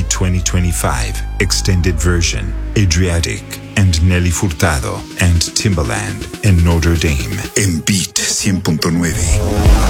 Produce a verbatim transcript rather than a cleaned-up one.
B twenty twenty-five Extended Version, Adriatic and Nelly Furtado and Timbaland en Notre Dame. En Beat cien punto nueve.